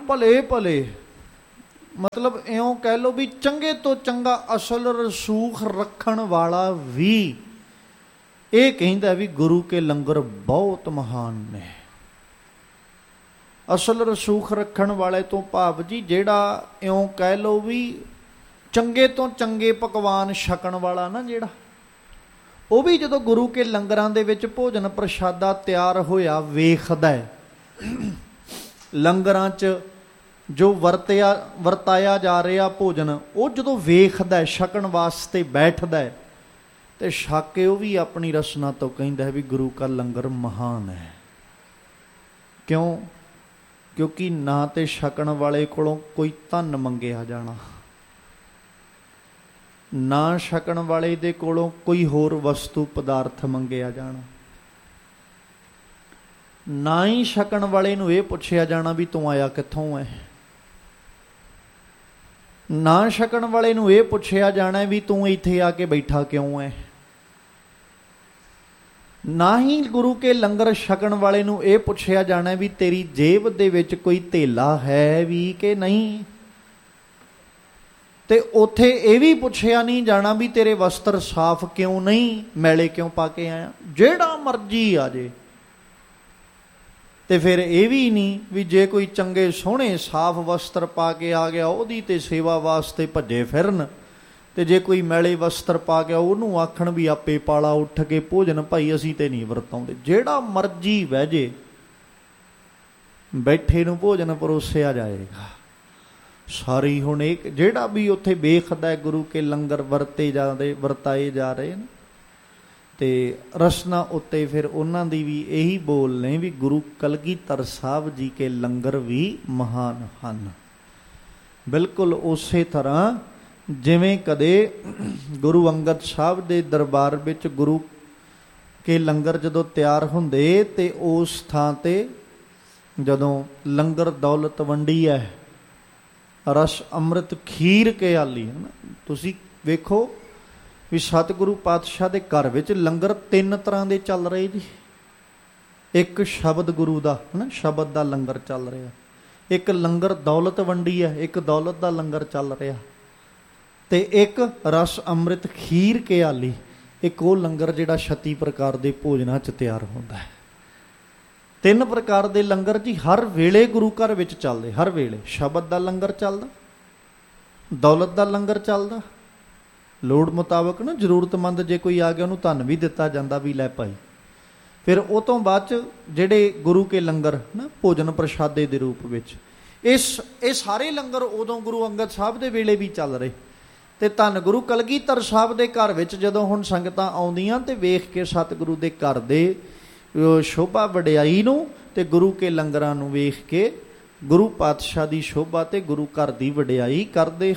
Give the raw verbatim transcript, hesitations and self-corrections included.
ਭਲੇ ਭਲੇ, ਮਤਲਬ ਇਉਂ ਕਹਿ ਲਓ ਵੀ ਚੰਗੇ ਤੋਂ ਚੰਗਾ ਅਸਲ ਰਸੂਖ ਰੱਖਣ ਵਾਲਾ ਵੀ ਇਹ ਕਹਿੰਦਾ ਵੀ ਗੁਰੂ ਕੇ ਲੰਗਰ ਬਹੁਤ ਮਹਾਨ ਨੇ। ਅਸਲ ਰਸੂਖ ਰੱਖਣ ਵਾਲੇ ਤੋਂ ਭਾਵ ਜੀ ਜਿਹੜਾ ਇਉਂ ਕਹਿ ਲਓ ਵੀ ਚੰਗੇ ਤੋਂ ਚੰਗੇ ਪਕਵਾਨ ਛਕਣ ਵਾਲਾ ਨਾ, ਜਿਹੜਾ ਉਹ ਵੀ ਜਦੋਂ ਗੁਰੂ ਕੇ ਲੰਗਰਾਂ ਦੇ ਵਿੱਚ ਭੋਜਨ ਪ੍ਰਸ਼ਾਦਾ ਤਿਆਰ ਹੋਇਆ ਵੇਖਦਾ ਹੈ, ਲੰਗਰਾਂ 'ਚ ਜੋ ਵਰਤਿਆ ਵਰਤਾਇਆ ਜਾ ਰਿਹਾ ਭੋਜਨ, ਉਹ ਜਦੋਂ ਵੇਖਦਾ ਛਕਣ ਵਾਸਤੇ ਬੈਠਦਾ ਹੈ ਤੇ ਛਕ ਕੇ ਉਹ ਵੀ ਆਪਣੀ ਰਸਨਾ ਤੋਂ ਕਹਿੰਦਾ ਹੈ ਵੀ ਗੁਰੂ ਕਾ ਲੰਗਰ ਮਹਾਨ ਹੈ। ਕਿਉਂ? ਕਿਉਂਕਿ ਨਾ ਤੇ ਛਕਣ ਵਾਲੇ ਕੋਲੋਂ ਕੋਈ ਧਨ ਮੰਗਿਆ ਜਾਣਾ, ਨਾ ਛਕਣ ਵਾਲੇ ਦੇ ਕੋਲੋਂ ਕੋਈ ਹੋਰ ਵਸਤੂ ਪਦਾਰਥ ਮੰਗਿਆ ਜਾਣਾ, ਨਾ ਹੀ ਛਕਣ ਵਾਲੇ ਨੂੰ ਇਹ ਪੁੱਛਿਆ ਜਾਣਾ ਵੀ ਤੂੰ ਆਇਆ ਕਿੱਥੋਂ ਹੈ, ਨਾ ਛਕਣ ਵਾਲੇ ਨੂੰ ਇਹ ਪੁੱਛਿਆ ਜਾਣਾ ਵੀ ਤੂੰ ਇੱਥੇ ਆ ਕੇ ਬੈਠਾ ਕਿਉਂ ਹੈ, ਨਾ ਹੀ ਗੁਰੂ ਕੇ ਲੰਗਰ ਛਕਣ ਵਾਲੇ ਨੂੰ ਇਹ ਪੁੱਛਿਆ ਜਾਣਾ ਵੀ ਤੇਰੀ ਜੇਬ ਦੇ ਵਿੱਚ ਕੋਈ ਧੇਲਾ ਹੈ ਵੀ ਕਿ ਨਹੀਂ, ਤੇ ਉੱਥੇ ਇਹ ਵੀ ਪੁੱਛਿਆ ਨਹੀਂ ਜਾਣਾ ਵੀ ਤੇਰੇ ਵਸਤਰ ਸਾਫ਼ ਕਿਉਂ ਨਹੀਂ, ਮੈਲੇ ਕਿਉਂ ਪਾ ਕੇ ਆਇਆ। ਜਿਹੜਾ ਮਰਜ਼ੀ ਆ ਜੇ। ਤੇ ਫਿਰ ਇਹ ਵੀ ਨਹੀਂ ਵੀ ਜੇ ਕੋਈ ਚੰਗੇ ਸੋਹਣੇ ਸਾਫ਼ ਵਸਤਰ ਪਾ ਕੇ ਆ ਗਿਆ ਉਹਦੀ ਤੇ ਸੇਵਾ ਵਾਸਤੇ ਭੱਜੇ ਫਿਰਨ, ਤੇ ਜੇ ਕੋਈ ਮੈਲੇ ਵਸਤਰ ਪਾ ਗਿਆ ਉਹਨੂੰ ਆਖਣ ਵੀ ਆਪੇ ਪਾਲਾ ਉੱਠ ਕੇ ਭੋਜਨ ਭਾਈ ਅਸੀਂ ਤੇ ਨਹੀਂ ਵਰਤਾਉਂਦੇ। ਜਿਹੜਾ ਮਰਜ਼ੀ ਬਹਿ ਜੇ, ਬੈਠੇ ਨੂੰ ਭੋਜਨ ਪਰੋਸਿਆ ਜਾਏਗਾ। ਸਾਰੀ ਹੁਣ ਇੱਕ ਜਿਹੜਾ ਵੀ ਉੱਥੇ ਵੇਖਦਾ ਗੁਰੂ ਕੇ ਲੰਗਰ ਵਰਤੇ ਜਾਂਦੇ ਵਰਤਾਏ ਜਾ ਰਹੇ ਨੇ, ਤੇ ਰਸਨਾ ਉੱਤੇ ਫਿਰ ਉਹਨਾਂ ਦੀ ਵੀ ਇਹੀ ਬੋਲ ਨੇ ਵੀ ਗੁਰੂ ਕਲਗੀਧਰ ਸਾਹਿਬ ਜੀ ਕੇ ਲੰਗਰ ਵੀ ਮਹਾਨ ਹਨ। ਬਿਲਕੁਲ ਉਸੇ ਤਰ੍ਹਾਂ ਜਿਵੇਂ ਕਦੇ ਗੁਰੂ ਅੰਗਦ ਸਾਹਿਬ ਦੇ ਦਰਬਾਰ ਵਿੱਚ ਗੁਰੂ ਕੇ ਲੰਗਰ ਜਦੋਂ ਤਿਆਰ ਹੁੰਦੇ ਤੇ ਉਸ ਥਾਂ ਤੇ ਜਦੋਂ ਲੰਗਰ ਦੌਲਤ ਵੰਡੀ ਹੈ, ਰਸ ਅੰਮ੍ਰਿਤ ਖੀਰ ਕੇ ਆਲੀ, ਹੈ ਨਾ, ਤੁਸੀਂ ਵੇਖੋ ਵੀ ਸਤਿਗੁਰੂ ਪਾਤਸ਼ਾਹ ਦੇ ਘਰ ਵਿੱਚ ਲੰਗਰ ਤਿੰਨ ਤਰ੍ਹਾਂ ਦੇ ਚੱਲ ਰਹੇ ਜੀ। ਇੱਕ ਸ਼ਬਦ ਗੁਰੂ ਦਾ, ਹੈ ਨਾ, ਸ਼ਬਦ ਦਾ ਲੰਗਰ ਚੱਲ ਰਿਹਾ, ਇੱਕ ਲੰਗਰ ਦੌਲਤ ਵੰਡੀ ਹੈ, ਇੱਕ ਦੌਲਤ ਦਾ ਲੰਗਰ ਚੱਲ ਰਿਹਾ, ਤੇ ਇੱਕ ਰਸ ਅੰਮ੍ਰਿਤ ਖੀਰ ਕੇ ਆਲੀ, ਇੱਕ ਉਹ ਲੰਗਰ ਜਿਹੜਾ ਛੱਤੀ ਪ੍ਰਕਾਰ ਦੇ ਭੋਜਨਾਂ 'ਚ ਤਿਆਰ ਹੁੰਦਾ ਹੈ। ਤਿੰਨ ਪ੍ਰਕਾਰ ਦੇ ਲੰਗਰ ਜੀ ਹਰ ਵੇਲੇ ਗੁਰੂ ਘਰ ਵਿੱਚ ਚੱਲਦੇ, ਹਰ ਵੇਲੇ। ਸ਼ਬਦ ਦਾ ਲੰਗਰ ਚੱਲਦਾ, ਦੌਲਤ ਦਾ ਲੰਗਰ ਚੱਲਦਾ, ਲੋੜ ਮੁਤਾਬਕ ਨਾ ਜ਼ਰੂਰਤਮੰਦ ਜੇ ਕੋਈ ਆ ਗਿਆ ਉਹਨੂੰ ਧਨ ਵੀ ਦਿੱਤਾ ਜਾਂਦਾ ਵੀ ਲੈ ਭਾਈ। ਫਿਰ ਉਹ ਤੋਂ ਬਾਅਦ 'ਚ ਜਿਹੜੇ ਗੁਰੂ ਕੇ ਲੰਗਰ ਨਾ ਭੋਜਨ ਪ੍ਰਸ਼ਾਦੇ ਦੇ ਰੂਪ ਵਿੱਚ, ਇਸ ਇਹ ਸਾਰੇ ਲੰਗਰ ਉਦੋਂ ਗੁਰੂ ਅੰਗਦ ਸਾਹਿਬ ਦੇ ਵੇਲੇ ਵੀ ਚੱਲ ਰਹੇ। ਤੇ ਧੰਨ ਗੁਰੂ ਕਲਗੀਧਰ ਸਾਹਿਬ ਦੇ ਘਰ ਵਿੱਚ ਜਦੋਂ ਹੁਣ ਸੰਗਤਾਂ ਆਉਂਦੀਆਂ ਤੇ ਵੇਖ ਕੇ ਸਤਿਗੁਰੂ ਦੇ ਘਰ ਦੇ ਸ਼ੋਭਾ ਵਡਿਆਈ ਨੂੰ ਤੇ ਗੁਰੂ ਕੇ ਲੰਗਰਾਂ ਨੂੰ ਵੇਖ ਕੇ ਗੁਰੂ ਪਾਤਸ਼ਾਹ ਦੀ ਸ਼ੋਭਾ ਤੇ ਗੁਰੂ ਘਰ ਦੀ ਵਡਿਆਈ ਕਰਦੇ